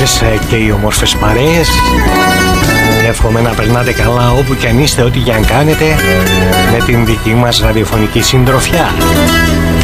όλες και οι όμορφες παρέες. Εύχομαι να περνάτε καλά όπου κι αν είστε, ό,τι κι αν κάνετε, με την δική μας ραδιοφωνική συντροφιά.